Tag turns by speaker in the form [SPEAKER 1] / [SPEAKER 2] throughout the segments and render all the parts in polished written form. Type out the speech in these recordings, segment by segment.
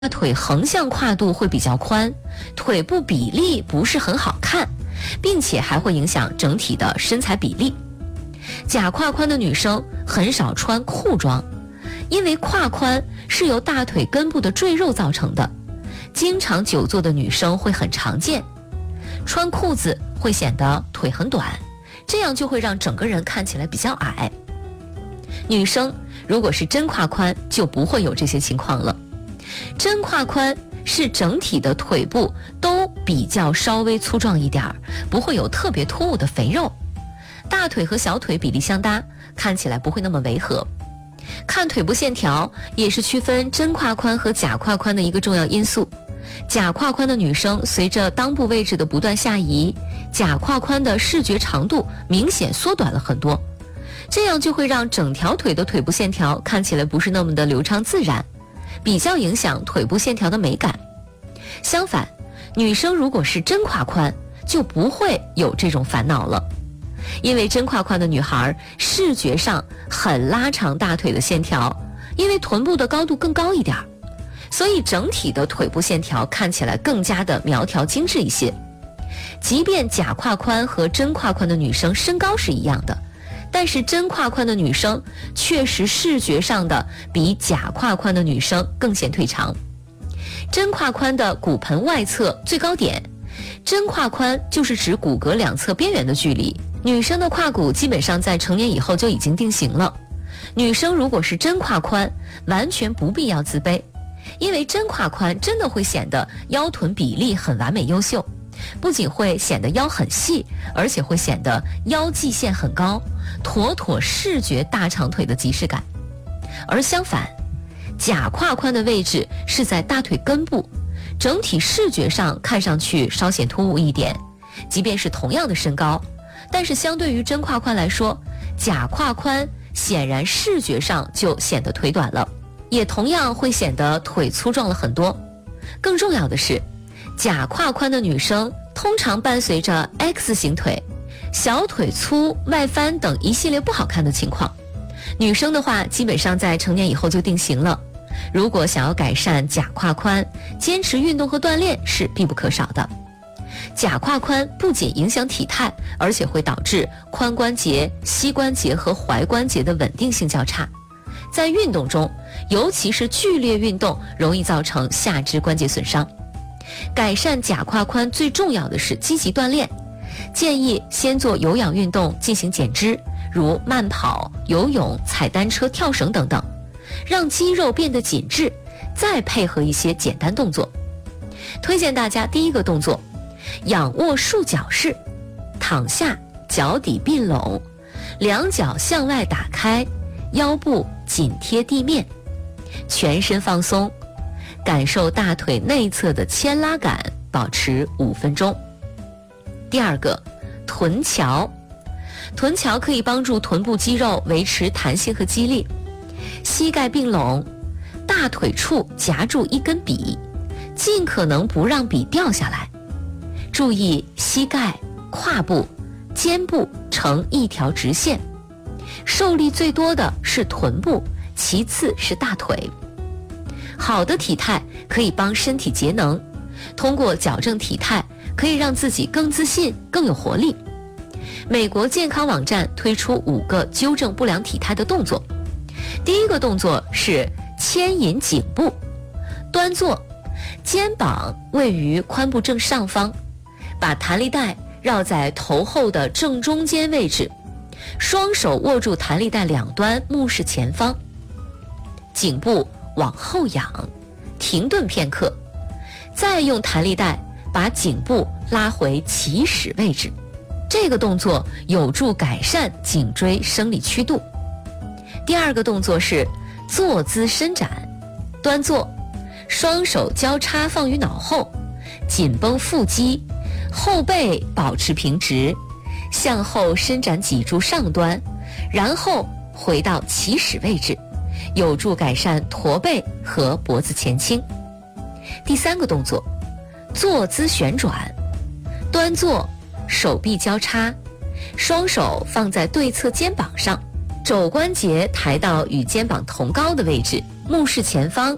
[SPEAKER 1] 大腿横向跨度会比较宽，腿部比例不是很好看，并且还会影响整体的身材比例。假胯宽的女生很少穿裤装，因为胯宽是由大腿根部的赘肉造成的，经常久坐的女生会很常见。穿裤子会显得腿很短，这样就会让整个人看起来比较矮。女生如果是真胯宽，就不会有这些情况了。真胯宽是整体的腿部都比较稍微粗壮一点，不会有特别突兀的肥肉，大腿和小腿比例相搭，看起来不会那么违和。看腿部线条也是区分真胯宽和假胯宽的一个重要因素。假胯宽的女生随着裆部位置的不断下移，假胯宽的视觉长度明显缩短了很多，这样就会让整条腿的腿部线条看起来不是那么的流畅自然，比较影响腿部线条的美感。相反，女生如果是真胯宽，就不会有这种烦恼了，因为真胯宽的女孩视觉上很拉长大腿的线条，因为臀部的高度更高一点，所以整体的腿部线条看起来更加的苗条精致一些。即便假胯宽和真胯宽的女生身高是一样的，但是真胯宽的女生确实视觉上的比假胯宽的女生更显腿长。真胯宽的骨盆外侧最高点，真胯宽就是指骨骼两侧边缘的距离。女生的胯骨基本上在成年以后就已经定型了。女生如果是真胯宽，完全不必要自卑，因为真胯宽真的会显得腰臀比例很完美优秀，不仅会显得腰很细，而且会显得腰际线很高，妥妥视觉大长腿的即视感。而相反，假胯宽的位置是在大腿根部，整体视觉上看上去稍显突兀一点。即便是同样的身高，但是相对于真胯宽来说，假胯宽显然视觉上就显得腿短了，也同样会显得腿粗壮了很多。更重要的是，假胯宽的女生通常伴随着 X 型腿、小腿粗、外翻等一系列不好看的情况。女生的话，基本上在成年以后就定型了。如果想要改善假胯宽，坚持运动和锻炼是必不可少的。假胯宽不仅影响体态，而且会导致髋关节、膝关节和踝关节的稳定性较差。在运动中，尤其是剧烈运动，容易造成下肢关节损伤。改善假胯宽最重要的是积极锻炼，建议先做有氧运动进行减脂，如慢跑、游泳、踩单车、跳绳等等，让肌肉变得紧致，再配合一些简单动作。推荐大家第一个动作，仰卧束脚式，躺下，脚底并拢，两脚向外打开，腰部紧贴地面，全身放松，感受大腿内侧的牵拉感，保持5分钟。第二个，臀桥。臀桥可以帮助臀部肌肉维持弹性和肌力。膝盖并拢，大腿处夹住一根笔，尽可能不让笔掉下来。注意膝盖、胯部、肩部成一条直线。受力最多的是臀部，其次是大腿。好的体态可以帮身体节能，通过矫正体态，可以让自己更自信、更有活力。美国健康网站推出5个纠正不良体态的动作。第一个动作是牵引颈部，端坐，肩膀位于髋部正上方，把弹力带绕在头后的正中间位置，双手握住弹力带两端，目视前方，颈部往后仰，停顿片刻，再用弹力带把颈部拉回起始位置。这个动作有助改善颈椎生理曲度。第二个动作是坐姿伸展，端坐，双手交叉放于脑后，紧绷腹肌，后背保持平直，向后伸展脊柱上端，然后回到起始位置，有助改善驼背和脖子前倾。第三个动作，坐姿旋转，端坐，手臂交叉，双手放在对侧肩膀上，肘关节抬到与肩膀同高的位置，目视前方，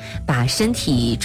[SPEAKER 1] 把身体